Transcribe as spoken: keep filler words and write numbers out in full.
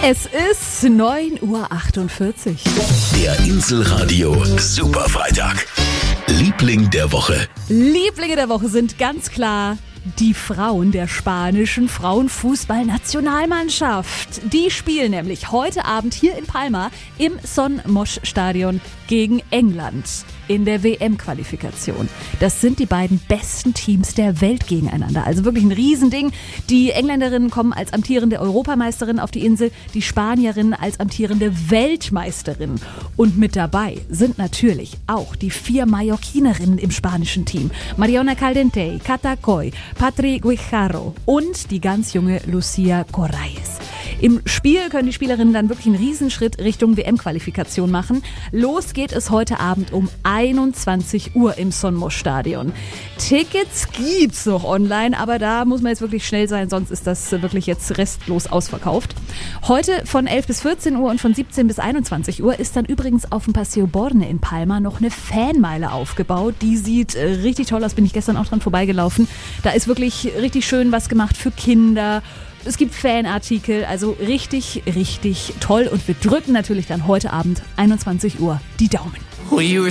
Es ist neun Uhr achtundvierzig. Der Inselradio Superfreitag. Liebling der Woche. Lieblinge der Woche sind ganz klar die Frauen der spanischen Frauenfußballnationalmannschaft. Die spielen nämlich heute Abend hier in Palma im Son Moix Stadion gegen England in der W M-Qualifikation. Das sind die beiden besten Teams der Welt gegeneinander. Also wirklich ein Riesending. Die Engländerinnen kommen als amtierende Europameisterin auf die Insel, die Spanierinnen als amtierende Weltmeisterin. Und mit dabei sind natürlich auch die vier Mallorquinerinnen im spanischen Team. Mariona Caldentey, Cata Coll, Patri Guijarro und die ganz junge Lucia Corrales. Im Spiel können die Spielerinnen dann wirklich einen Riesenschritt Richtung W M-Qualifikation machen. Los geht es heute Abend um einundzwanzig Uhr im Son Moix Stadion. Tickets gibt's noch online, aber da muss man jetzt wirklich schnell sein, sonst ist das wirklich jetzt restlos ausverkauft. Heute von elf bis vierzehn Uhr und von siebzehn bis einundzwanzig Uhr ist dann übrigens auf dem Paseo Borne in Palma noch eine Fanmeile aufgebaut. Die sieht richtig toll aus, bin ich gestern auch dran vorbeigelaufen. Da ist wirklich richtig schön was gemacht für Kinder. Es gibt Fanartikel, also richtig, richtig toll. Und wir drücken natürlich dann heute Abend einundzwanzig Uhr die Daumen. We were